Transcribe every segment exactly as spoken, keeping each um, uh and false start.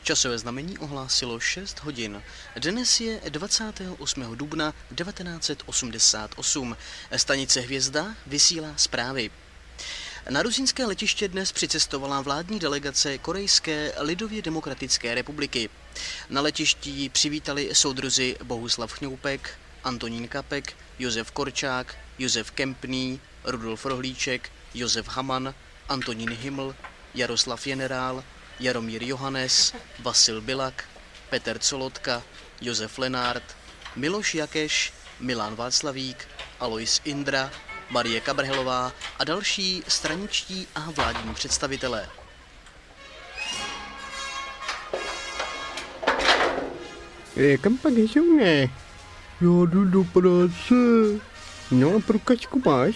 Časové znamení ohlásilo šest hodin. Dnes je dvacátého osmého dubna devatenáct set osmdesát osm. Stanice Hvězda vysílá zprávy. Na rusínské letiště dnes přicestovala vládní delegace Korejské lidově demokratické republiky. Na letišti ji přivítali soudruzi Bohuslav Chňoupek, Antonín Kapek, Josef Korčák, Josef Kempný, Rudolf Rohlíček, Josef Haman, Antonín Himl, Jaroslav Generál, Jaromír Johannes, Vasil Bilak, Petr Colotka, Josef Lenárd, Miloš Jakeš, Milan Václavík, Alois Indra, Marie Kabrhelová a další straničtí a vládní představitelé. E, kam pak jsou, ne? Já jdu do práce. No a průkačku máš?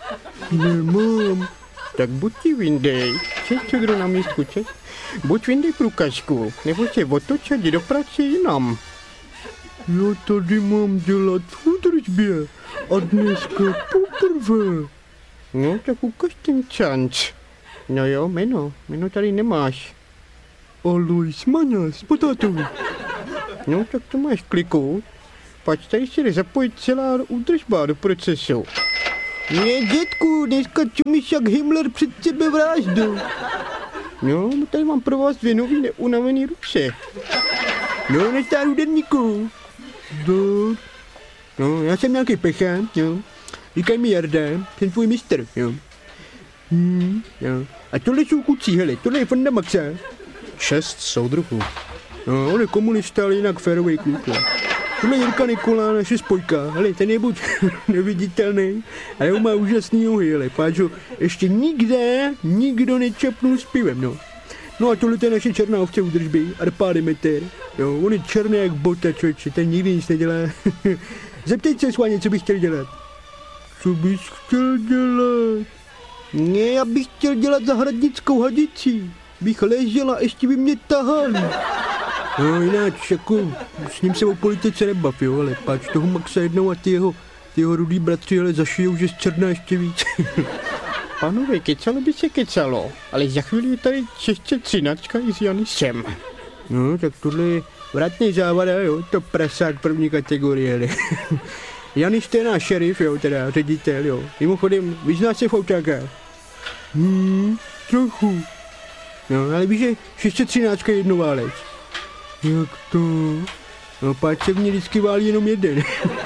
Nemám. Tak buď ti vyndej. Češ, co kdo na místku, češ? Buď vyndej průkačku, nebo se otoč a jdi do práce jinam. Já tady mám dělat v údržbě a dneska poprvé. No, tak ukaž ten čanč. No jo, jméno, jméno tady nemáš. Alois Maňas, potátovi. No, tak to máš kliknout. Pač tady se jde zapojit celá údržba do procesu. Ne, dětku, dneska čumíš jak Himmler před tebe vraždu. No, tady mám pro vás dvě nový neunavený ruce. No, na stáru denníku. Zdar. No, já jsem nějaký pechán, jo. Říkaj mi Jarda, jsem tvůj mistr, jo. Hmm, jo. A tohle jsou kucí, hele, tohle je Fonda Maxa. Šest soudruhů. No, on je komunista, ale jinak férovej kluk, jo. Tohle je Jirka Nikola, naše spojka, hele, ten je buď neviditelný, ale on má úžasný nohy, hele, páč ho ještě nikde, nikdo nečapnul s pivem, no. No a tohle je naše černá ovce údržby, Arpá Demeter, jo, on je černý jak bota, člověče, ten nikdy nic nedělá. Zeptej se, Sváně, co bych chtěl dělat. Co bys chtěl dělat? Ne, já bych chtěl dělat zahradnickou hadici, bych ležel a ještě by mě tahali. No jináč, jako, s ním se o politice nebav, jo, ale páč toho Maxa jednou a ty jeho, ty jeho rudý bratři, ale zašijou, že zčerná ještě víc. Pánové, kecalo by se kecalo, ale za chvíli je tady čeště třináctka i s Janisem. No, tak tohle je vratný závada, jo, to prasák první kategorie, ale. Janis to je náš šerif, jo, teda ředitel, jo. Mimochodem, vyzná se v autákách? Hmm, trochu. No, ale víš, že šest set třináct je jednoválec. Jak to? No, páč se v ní vždycky válí jenom jeden.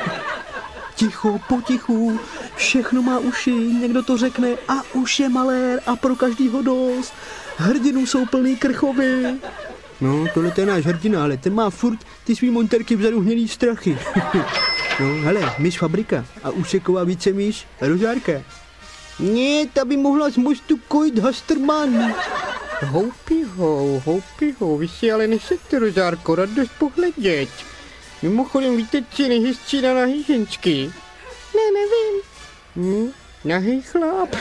Ticho, potichu, všechno má uši, někdo to řekne a už je malér a pro každýho dost. Hrdinů jsou plný krchovy. No, tohle je náš hrdina, ale ten má furt ty svý monterky vzadu hnědý strachy. No, hele, myš Fabrika a úseková vícemíš Rozárka. Ne, ta by mohla z mostu kojit Hasterman. Houpihou, houpihou, vy si ale nesete, Rozárko, radost pohledět. Mimochodem, víte, co je nejhezčí na nahý ženčky? Ne, nevím. Hm, nahý chlap.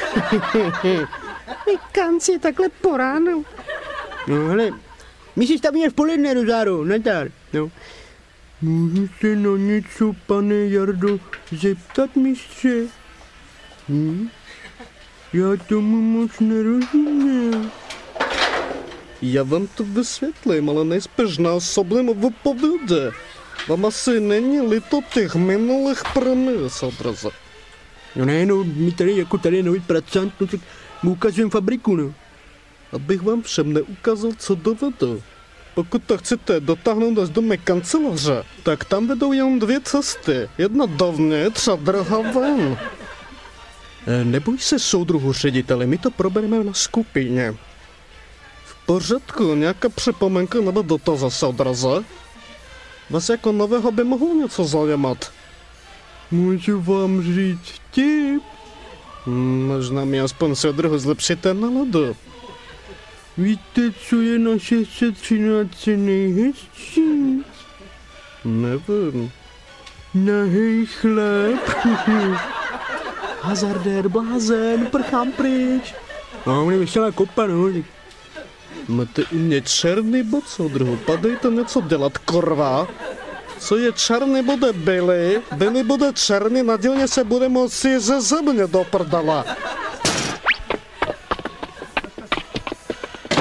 Vykánc je takhle po ránu. No, hele, my si stavíme v poledne, Rozáro, Natar. No. Můžu se na něco, pane Jardo, zeptat, mistře? Hm? Já tomu moc nerozumím. Já vám to vysvětlím, ale nejspíš násobným v povědě. Vám asi není líto těch minulých premií, soudruze. No ne, no, my tady jako tady je nový pracant, no tak mu ukazujem fabriku, no. Abych vám všem neukázal, co dovedu. Pokud to chcete dotáhnout až do mé kanceláře, tak tam vedou jen dvě cesty. Jedna dovnitř a druhá ven. E, neboj se, soudruhu řediteli, my to probereme na skupině. V pořádku, nějaká připomenka nebo dotazy, soudruze? Vás jako nového by mohlo něco zajímat. Můžu vám říct vtip? Hmm, možná mi aspoň soudruhu zlepšíte náladu. Víte, co je na šest set třináct nejhezčí? Nevím. Nahej chlap. Hazardér, blázen, prchám pryč. No, on je veselá kopa, no. Máte u mě černý bod, soudruhu, padejte něco dělat, korva. Co je černý, bude bílý, bílý bude černý, nadělně se bude moci ze země do prdala.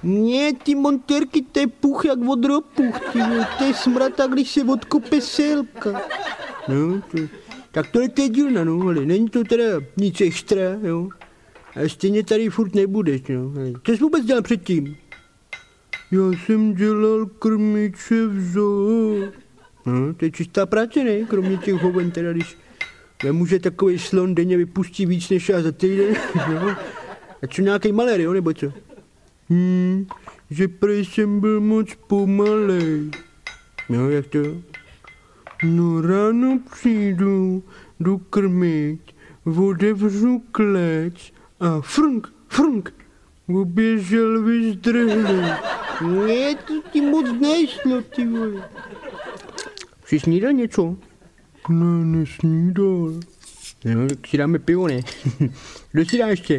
Ne, ty montérky, to je puch jak od ropuch, ty vole. To je smrata, když se odkope selka. No, to, tak tohle je dílna, no, ale není to teda nic extra, jo. A stejně tady furt nebudeš, no. Co jsi vůbec dělal předtím? Já jsem dělal krmiče v zoo. No, to je čistá práce, ne? Kromě těch hoven, teda když nemůže takový slon denně vypustí víc než já za týden, no. A co nějaký malér, jo, nebo co? Hmm, že prej jsem byl moc pomalej. No, jak to? No, ráno přijdu, jdu krmit, otevřu klec a frnk, frnk, obě želvy zdrhly. Ne, to ti moc nešlo, ty vole. Jsi snídal něco? Ne, nesnídal. No, tak si dáme pivo, ne? Kdo si dá ještě?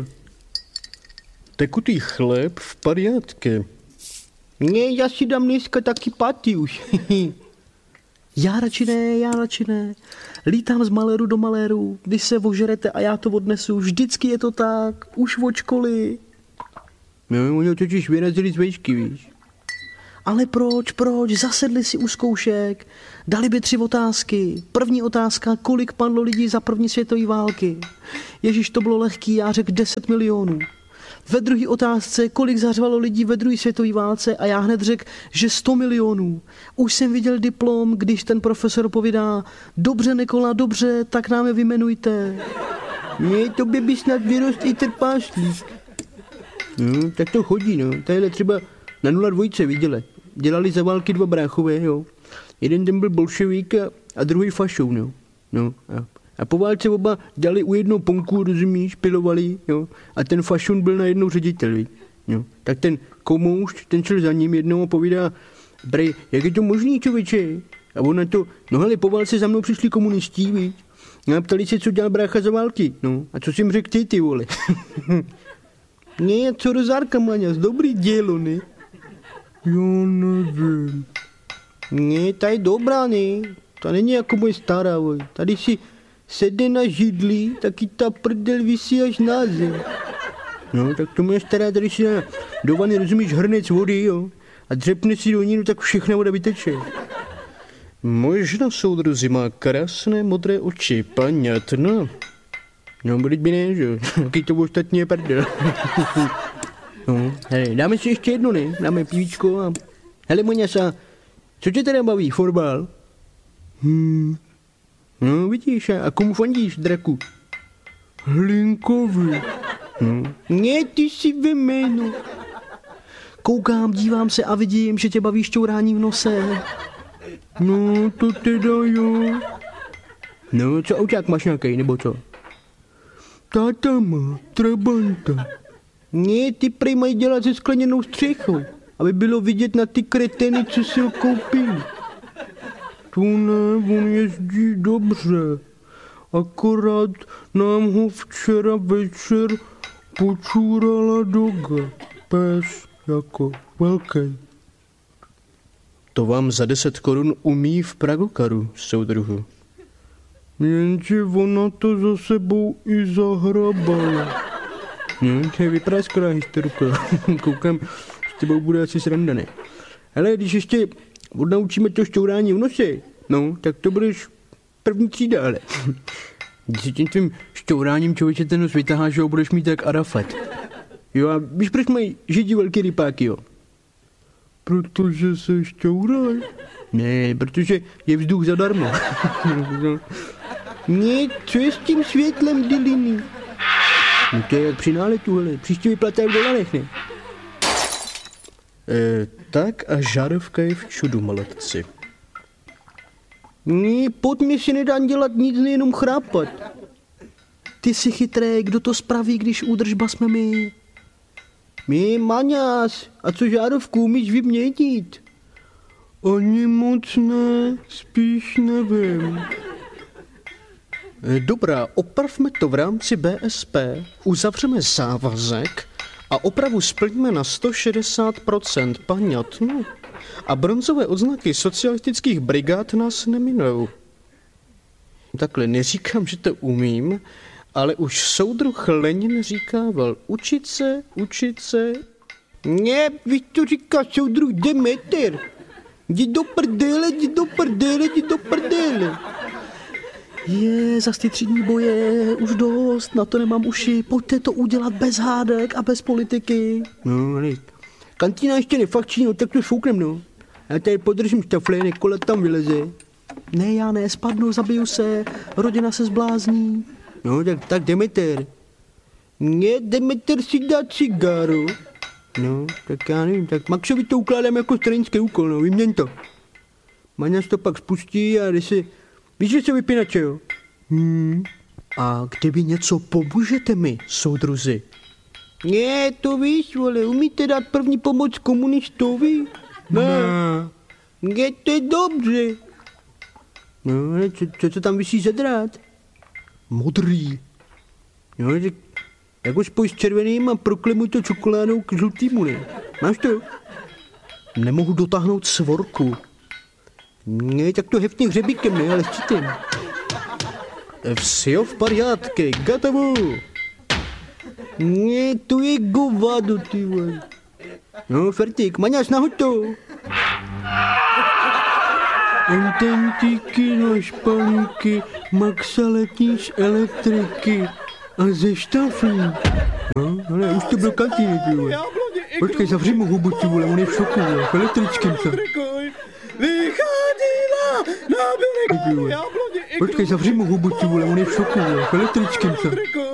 Tekutý chléb v pariátke. Ne, já si dám dneska taky paty už. Já radši ne, já radši ne. Lítám z maléru do maléru, když se ožerete a já to odnesu. Vždycky je to tak, už od školy. No, oni totiž vyrazili z vejšky, víš. Ale proč, proč? Zasedli si u zkoušek, dali by tři otázky. První otázka, kolik padlo lidí za první světové války. Ježíš, to bylo lehký, já řekl deset milionů. Ve druhé otázce, kolik zařvalo lidí ve druhé světové válce a já hned řekl, že sto milionů. Už jsem viděl diplom, když ten profesor povídá, dobře Nikola, dobře, tak nám je vyjmenujte. Ne, tobě by snad vyrost i trpaslík. No, tak to chodí, no. Tadyhle třeba na nula dvojce viděli. Dělali za války dva bráchové, jo. Jeden ten byl bolševík a, a druhý fašou, no. No, a, a po válce oba dali u jednoho ponku, rozumíš, pilovali, jo. A ten fašun byl najednou ředitel, víš. Jo. Tak ten komoušť, ten šel za ním jednou a povídá, brej, jak je to možný, člověče? A on na to, no hele, po válce za mnou přišli komunistí, víš. A ptali se, co dělal brácha za války, no. A co jsi jim řekl ty, ty vole? Ne, co rozárka, Maňas, dobrý dělo, ne? Jo, nevím. Ne, ta je dobrá, ne? Ta není jako moje stará, voj. Tady si sedne na židli, taky ta prdel visí až na zem. No, tak to moje stará tady si na do vany, rozumíš, hrnec vody, jo? A dřepne si do ní, no tak všechna voda vyteče. Možná soudruzi má krásné modré oči, paňatno. No, byť by ne, že? Taky to ostatní je prdel. No, hele, dáme si ještě jedno, ne? Dáme pívíčko a... Hele, Moňasa, co tě teda baví, fotbal? Hmm. No, vidíš, a komu fandíš, draku? Hlinkovi. No. Ne, ty jsi ve jménu. Koukám, dívám se a vidím, že tě baví šťourání v nose. No, to teda jo. No, co auták máš nějakej, nebo co? Táta má trabanta. Ne, ty prej mají dělat se skleněnou střechou, aby bylo vidět na ty kreteny, co si ho koupili. Tu ne, on jezdí dobře. Akorát nám ho včera večer počůrala doga. Pes jako velký. To vám za deset korun umí v Pragokaru, soudruhu. Jenže ona to za sebou i zahrabala. No, to je vypadá skvělá historka. Koukám, s tebou bude asi sranda, ne? Hele, když ještě odnaučíme to šťourání v nose, no, tak to budeš první třída, ale. Když si tím tvým šťouráním, člověče, ten nos vytaháš, že ho budeš mít tak Arafat. Jo, a víš, proč mají židi velký rypáky, jo? Protože se šťouraj. Ne, protože je vzduch zadarmo. Ne, co je s tím světlem, Diliny? No to je jak při náletu, hele. Příště vyplataj v dolarech, ne? E, tak a žárovka je v čudu, maletci. Ne, pod mě si nedá dělat nic, nejenom chrápat. Ty jsi chytrý, kdo to spraví, když údržba jsme my? My, Maňas, a co žárovku umíš vyměnit? Ani moc ne, spíš nevím. Dobrá, opravme to v rámci B S P, uzavřeme závazek a opravu splníme na sto šedesát procent, paňatno. A bronzové odznaky socialistických brigád nás neminou. Takhle, neříkám, že to umím, ale už soudruh Lenin říkával, učit se, učit se, Ne, víš, to říká soudruh Demeter. Jdi do prdele, jdi do prdele, jdi do prdele. Je, zas ty třídní boje, už dost, na to nemám uši, pojďte to udělat bez hádek a bez politiky. No, ale kantýna ještě nefakční, no tak to šouknem, no. Já tady podržím štafle, Nikola tam vyleze. Ne, já ne, spadnu, zabiju se, rodina se zblázní. No, tak, tak Demeter. Ne, Demeter si dá cigáru. No, tak já nevím, tak Maxovi to ukládám jako stranický úkol, no, vyměň to. Maňaš to pak spustí a jde si, víš, že se vypínače, jo? Hmm. A kdyby něco pomůžete mi, soudruzi? Ne, to víš, vole, umíte dát první pomoc komunistovi? Ne. Ne, to je dobře. No, ale co, co, co tam vysí za drát? Modrý. No, tak, tak ho spoj s červeným a proklemuj to čokoládou k žlutýmu, ne? Máš to? Nemohu dotáhnout svorku. Ne, tak to heftně hřebíkem, ne, ale štítem. Vsio v pariátky, gotovo. Ne, to je govado, ty vole. No, fertik, Maňáš, nahoď to. Ententíky na špalíky, Maxa letí z elektriky a ze štaflí. No, ale už to byl kantýny, ty vole. Počkej, zavři mu hubu, ty vole, on je v šoku, vole, v elektrickým se. Vycházíva na Počkej, zavři mu hubu, ty vole, on je v šoku, vole, v elektrickým se.